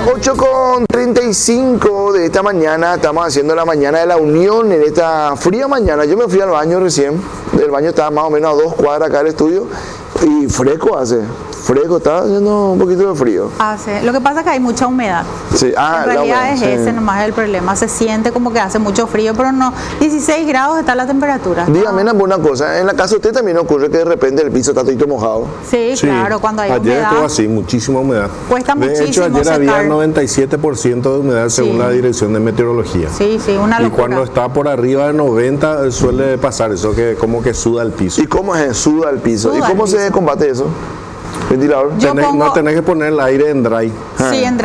las 8:35 de esta mañana, estamos haciendo la mañana de la unión en esta fría mañana. Yo me fui al baño recién, el baño estaba más o menos a 2 cuadras acá del estudio y fresco estaba haciendo un poquito de frío. Lo que pasa es que hay mucha humedad. Sí, En realidad humedad, es sí. ese nomás el problema, se siente como que hace mucho frío, pero no, 16 grados está la temperatura. Dígame una cosa, en la casa de usted también ocurre que de repente el piso está todo mojado. Sí, claro, cuando hay ayer humedad. estuvo así, muchísima humedad. Cuesta de hecho, muchísimo ayer había secar. 97% de humedad según Sí. la Dirección de Meteorología. Sí, una Y locura. cuando está por arriba de 90 suele pasar eso, que como que suda el piso. ¿Y cómo es? Suda el piso. Suda ¿Y cómo el se piso. combate eso? Ventilador. Yo No tenés que poner el aire en dry. Sí, en